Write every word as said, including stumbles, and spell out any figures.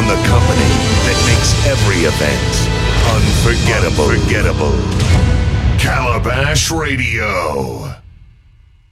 on the company that makes every event unforgettable. Unforgettable. Calabash Radio.